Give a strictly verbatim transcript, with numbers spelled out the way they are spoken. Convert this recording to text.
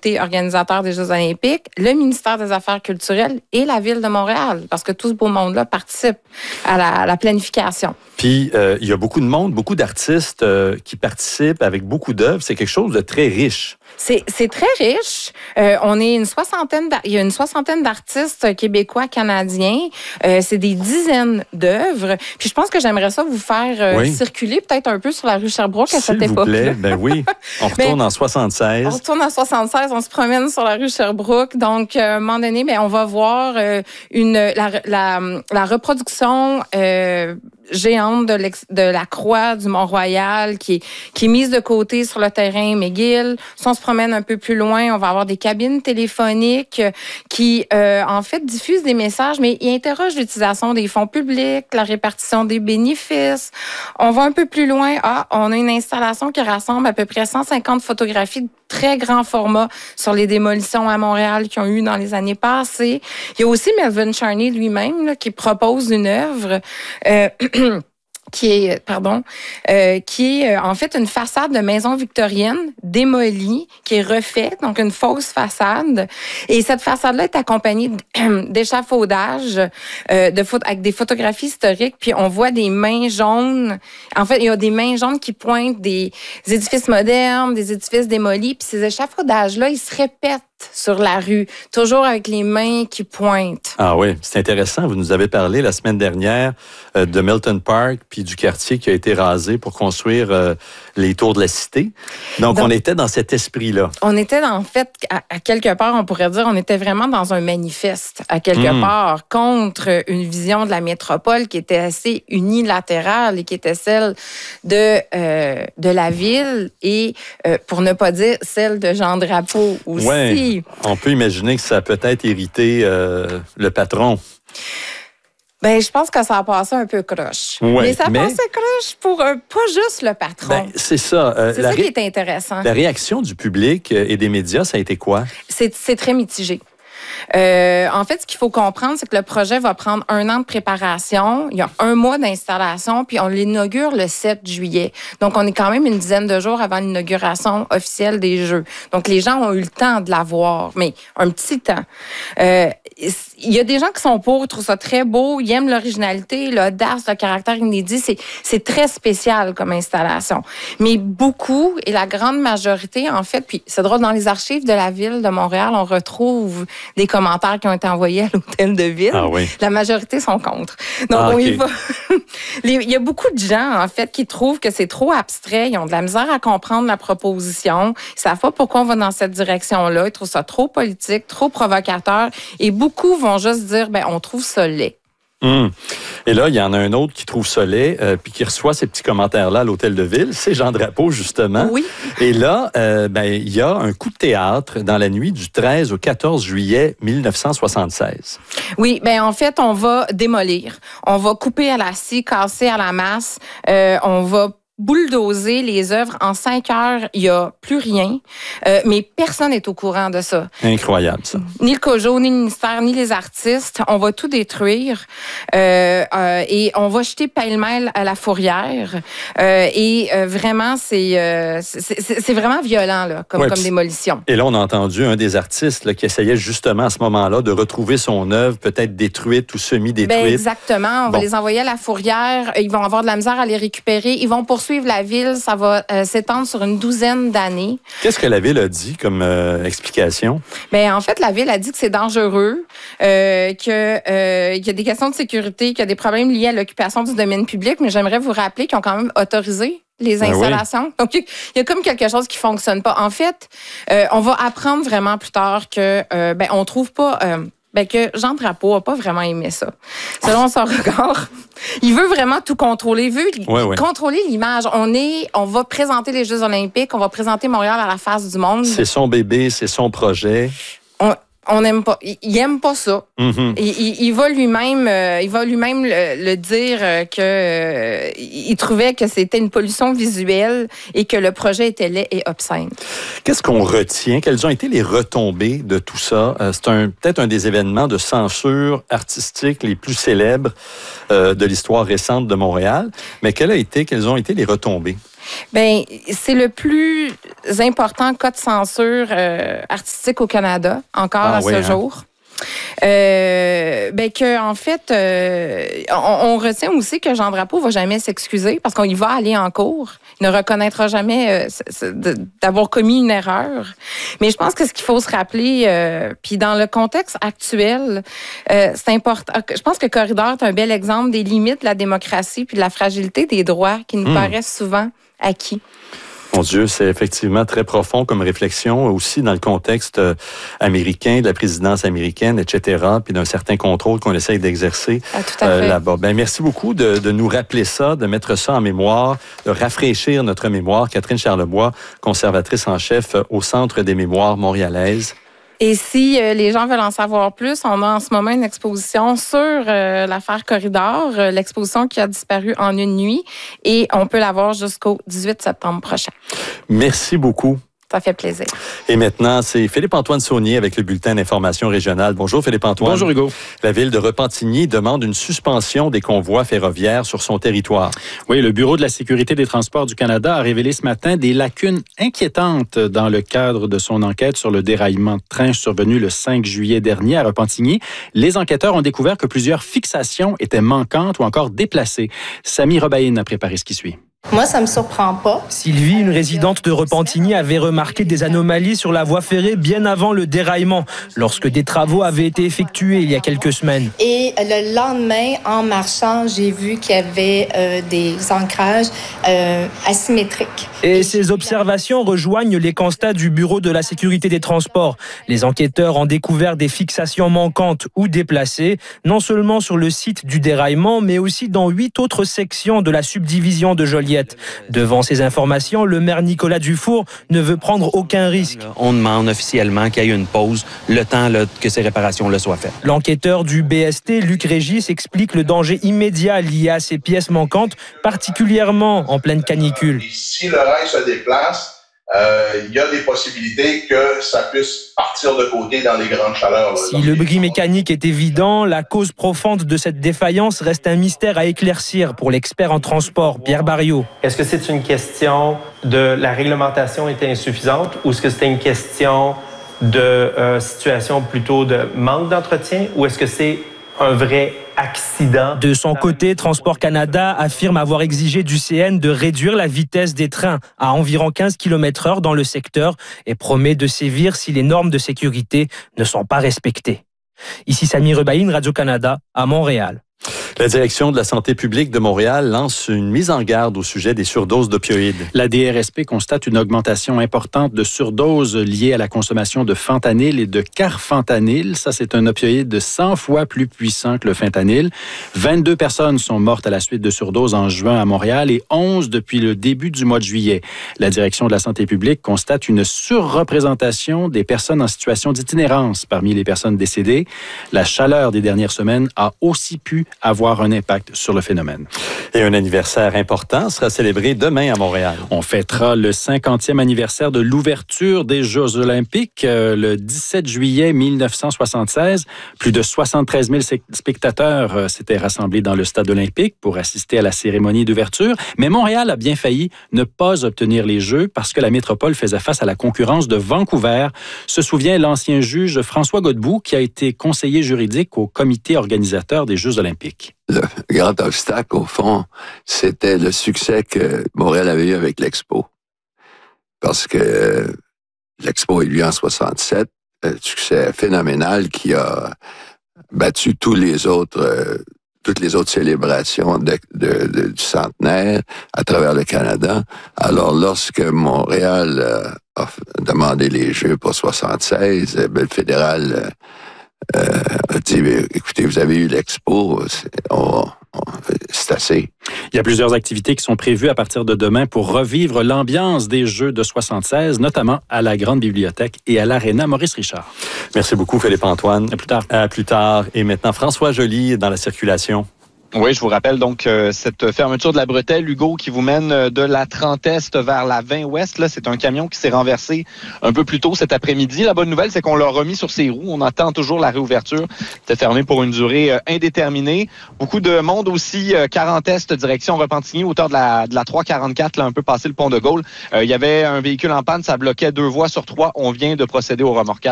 comité organisateur des Jeux olympiques, le ministère des Affaires culturelles et la Ville de Montréal, parce que tout ce beau monde-là participe à la, à la planification. Puis, euh, il y a beaucoup de monde, beaucoup d'artistes euh, qui participent avec beaucoup d'œuvres. C'est quelque chose de très riche. C'est, c'est très riche. Euh, on est une soixantaine, il y a une soixantaine d'artistes québécois, canadiens. Euh, c'est des dizaines d'œuvres. Puis je pense que j'aimerais ça vous faire euh, oui. circuler peut-être un peu sur la rue Sherbrooke à cette époque. S'il vous plaît, ben oui. On retourne ben, en soixante-seize. On retourne en soixante-seize, on se promène sur la rue Sherbrooke. Donc, euh, à un moment donné, ben, on va voir euh, une, la, la, la reproduction euh, géante de, l'ex, de la croix du Mont-Royal qui est, qui est mise de côté sur le terrain McGill. Si on se promène un peu plus loin, on va avoir des cabines téléphoniques qui, euh, en fait, diffusent des messages, mais ils interrogent l'utilisation des fonds publics, la répartition des bénéfices. On va un peu plus loin. Ah, on a une installation qui rassemble à peu près cent cinquante photographies de très grand format sur les démolitions à Montréal qui ont eu dans les années passées. Il y a aussi Melvin Charney lui-même là, qui propose une œuvre euh, qui est, pardon, euh, qui est en fait une façade de maison victorienne démolie, qui est refaite, donc une fausse façade. Et cette façade-là est accompagnée d'échafaudages, euh, de photo, avec des photographies historiques. Puis on voit des mains jaunes. En fait, il y a des mains jaunes qui pointent des édifices modernes, des édifices démolis. Puis ces échafaudages-là, ils se répètent sur la rue, toujours avec les mains qui pointent. Ah oui, c'est intéressant. Vous nous avez parlé la semaine dernière euh, de Milton Park puis du quartier qui a été rasé pour construire euh, les tours de la cité. Donc, Donc, on était dans cet esprit-là. On était, en fait, à, à quelque part, on pourrait dire, on était vraiment dans un manifeste, à quelque mmh. part, contre une vision de la métropole qui était assez unilatérale et qui était celle de, euh, de la ville et, euh, pour ne pas dire, celle de Jean Drapeau aussi. Ouais. On peut imaginer que ça a peut-être irrité euh, le patron. Ben, je pense que ça a passé un peu croche. Ouais, mais ça a mais... passé croche pour euh, pas juste le patron. Ben, c'est ça. Euh, c'est ça ré... qui est intéressant. La réaction du public et des médias, ça a été quoi? C'est, c'est très mitigé. Euh, en fait, ce qu'il faut comprendre, c'est que le projet va prendre un an de préparation. Il y a un mois d'installation, puis on l'inaugure le sept juillet. Donc, on est quand même une dizaine de jours avant l'inauguration officielle des Jeux. Donc, les gens ont eu le temps de la voir, mais un petit temps. Euh, il y a des gens qui sont pour, trouvent ça très beau, ils aiment l'originalité, l'audace, le caractère inédit. C'est, c'est très spécial comme installation. Mais beaucoup, et la grande majorité, en fait, puis c'est drôle, dans les archives de la Ville de Montréal, on retrouve des commentaires qui ont été envoyés à l'hôtel de ville. Ah oui. La majorité sont contre. Donc, ah, on okay. y va. Il y a beaucoup de gens, en fait, qui trouvent que c'est trop abstrait. Ils ont de la misère à comprendre la proposition. Ils savent pas pourquoi on va dans cette direction-là. Ils trouvent ça trop politique, trop provocateur. Et beaucoup vont juste dire, ben, on trouve ça laid. Hum. Et là, il y en a un autre qui trouve ça laid, euh, puis qui reçoit ces petits commentaires-là à l'hôtel de ville. C'est Jean Drapeau, justement. Oui. Et là, euh, ben, il y a un coup de théâtre dans la nuit du treize au quatorze juillet mille neuf cent soixante-seize. Oui, ben en fait, on va démolir. On va couper à la scie, casser à la masse. Euh, on va bulldozer les œuvres. En cinq heures, il n'y a plus rien. Euh, mais personne n'est au courant de ça. Incroyable, ça. Ni le COJO, ni le ministère, ni les artistes. On va tout détruire. Euh, euh, et on va jeter pêle-mêle à la fourrière. Euh, et euh, vraiment, c'est, euh, c'est, c'est, c'est vraiment violent là, comme, ouais, comme démolition. Et là, on a entendu un des artistes là, qui essayait justement à ce moment-là de retrouver son œuvre, peut-être détruite ou semi-détruite. Ben exactement. On bon. va les envoyer à la fourrière. Ils vont avoir de la misère à les récupérer. Ils vont poursuivre suivre la ville, ça va euh, s'étendre sur une douzaine d'années. Qu'est-ce que la ville a dit comme euh, explication? Bien, en fait, la ville a dit que c'est dangereux, euh, qu'il euh, y a des questions de sécurité, qu'il y a des problèmes liés à l'occupation du domaine public, mais j'aimerais vous rappeler qu'ils ont quand même autorisé les installations. Ben oui. Donc, il y a comme quelque chose qui fonctionne pas. En fait, euh, on va apprendre vraiment plus tard que euh, ben on trouve pas... Euh, Ben que Jean Drapeau n'a pas vraiment aimé ça. Selon son regard, il veut vraiment tout contrôler. Il veut ouais, ouais. contrôler l'image. On est, on va présenter les Jeux olympiques, on va présenter Montréal à la face du monde. C'est son bébé, c'est son projet. On, on aime pas. Il, il aime pas ça. Mm-hmm. Il, il, il va lui-même, euh, il va lui-même le, le dire euh, que euh, il trouvait que c'était une pollution visuelle et que le projet était laid et obscène. Qu'est-ce qu'on retient? Quelles ont été les retombées de tout ça? Euh, c'est un, peut-être un des événements de censure artistique les plus célèbres euh, de l'histoire récente de Montréal. Mais quelles, a été, quelles ont été les retombées? Bien, c'est le plus important cas de censure euh, artistique au Canada, encore ah, à oui, ce hein? jour. Euh, ben que en fait, euh, on, on retient aussi que Jean Drapeau va jamais s'excuser parce qu'il va aller en cours. Il ne reconnaîtra jamais euh, d'avoir commis une erreur. Mais je pense que ce qu'il faut se rappeler, euh, puis dans le contexte actuel, euh, c'est important. Je pense que Corridor est un bel exemple des limites de la démocratie puis de la fragilité des droits qui nous mmh. paraissent souvent acquis. Mon Dieu, c'est effectivement très profond comme réflexion, aussi dans le contexte euh, américain, de la présidence américaine, et cetera, puis d'un certain contrôle qu'on essaye d'exercer ah, tout à fait. euh, là-bas. Ben, merci beaucoup de, de nous rappeler ça, de mettre ça en mémoire, de rafraîchir notre mémoire. Catherine Charlebois, conservatrice en chef au Centre des mémoires montréalaises. Et si euh, les gens veulent en savoir plus, on a en ce moment une exposition sur euh, l'affaire Corridor, euh, l'exposition qui a disparu en une nuit, et on peut la voir jusqu'au dix-huit septembre prochain. Merci beaucoup. Ça fait plaisir. Et maintenant, c'est Philippe-Antoine Saunier avec le bulletin d'information régionale. Bonjour Philippe-Antoine. Bonjour Hugo. La ville de Repentigny demande une suspension des convois ferroviaires sur son territoire. Oui, le Bureau de la sécurité des transports du Canada a révélé ce matin des lacunes inquiétantes dans le cadre de son enquête sur le déraillement de train survenu le cinq juillet dernier à Repentigny. Les enquêteurs ont découvert que plusieurs fixations étaient manquantes ou encore déplacées. Samy Robaïne a préparé ce qui suit. Moi, ça me surprend pas. Sylvie, une résidente de Repentigny, avait remarqué des anomalies sur la voie ferrée bien avant le déraillement, lorsque des travaux avaient été effectués il y a quelques semaines. Et le lendemain, en marchant, j'ai vu qu'il y avait euh, des ancrages euh, asymétriques. Et ces observations rejoignent les constats du Bureau de la sécurité des transports. Les enquêteurs ont découvert des fixations manquantes ou déplacées, non seulement sur le site du déraillement, mais aussi dans huit autres sections de la subdivision de Joliette. Devant ces informations, le maire Nicolas Dufour ne veut prendre aucun risque. On demande officiellement qu'il y ait une pause, le temps là, que ces réparations-là soient faites. L'enquêteur du B S T, Luc Régis, explique le danger immédiat lié à ces pièces manquantes, particulièrement en pleine canicule. Si le rail se déplace, Euh, il y a des possibilités que ça puisse partir de côté dans les grandes chaleurs. Là, si le bris mécanique est évident, la cause profonde de cette défaillance reste un mystère à éclaircir pour l'expert en transport, Pierre Barriot. Est-ce que c'est une question de la réglementation était insuffisante ou est-ce que c'était une question de euh, situation plutôt de manque d'entretien ou est-ce que c'est un vrai accident? De son côté, Transport Canada affirme avoir exigé du C N de réduire la vitesse des trains à environ quinze kilomètres heure dans le secteur et promet de sévir si les normes de sécurité ne sont pas respectées. Ici Samy Robaïne, Radio-Canada, à Montréal. La Direction de la santé publique de Montréal lance une mise en garde au sujet des surdoses d'opioïdes. La D R S P constate une augmentation importante de surdoses liées à la consommation de fentanyl et de carfentanyl. Ça, c'est un opioïde de cent fois plus puissant que le fentanyl. vingt-deux personnes sont mortes à la suite de surdoses en juin à Montréal et onze depuis le début du mois de juillet. La Direction de la santé publique constate une surreprésentation des personnes en situation d'itinérance parmi les personnes décédées. La chaleur des dernières semaines a aussi pu avoir un impact sur le phénomène. Et un anniversaire important sera célébré demain à Montréal. On fêtera le cinquantième anniversaire de l'ouverture des Jeux olympiques euh, le dix-sept juillet mille neuf cent soixante-seize. Plus de soixante-treize mille spectateurs euh, s'étaient rassemblés dans le stade olympique pour assister à la cérémonie d'ouverture. Mais Montréal a bien failli ne pas obtenir les Jeux parce que la métropole faisait face à la concurrence de Vancouver. Se souvient l'ancien juge François Godbout qui a été conseiller juridique au comité organisateur des Jeux olympiques. Le grand obstacle, au fond, c'était le succès que Montréal avait eu avec l'Expo. Parce que l'Expo est eu en soixante-sept, un succès phénoménal qui a battu tous les autres, euh, toutes les autres célébrations de, de, de, du centenaire à travers le Canada. Alors, lorsque Montréal euh, a demandé les Jeux pour soixante-seize, ben, le fédéral... Euh, Euh, dit, écoutez, vous avez eu l'Expo, c'est, on, on, c'est assez. Il y a plusieurs activités qui sont prévues à partir de demain pour revivre l'ambiance des Jeux de soixante-seize, notamment à la Grande Bibliothèque et à l'Aréna Maurice Richard. Merci beaucoup, Philippe-Antoine. À plus tard. À plus tard. Et maintenant, François Joly dans la circulation. Oui, je vous rappelle donc euh, cette fermeture de la bretelle, Hugo, qui vous mène euh, de la trente Est vers la vingt Ouest. Là, c'est un camion qui s'est renversé un peu plus tôt cet après-midi. La bonne nouvelle, c'est qu'on l'a remis sur ses roues. On attend toujours la réouverture. C'était fermé pour une durée euh, indéterminée. Beaucoup de monde aussi, euh, quarante Est, direction Repentigny, hauteur de la, de la trois quarante-quatre, là, un peu passé le pont de Gaulle. Euh, il y avait un véhicule en panne, ça bloquait deux voies sur trois. On vient de procéder au remorquage.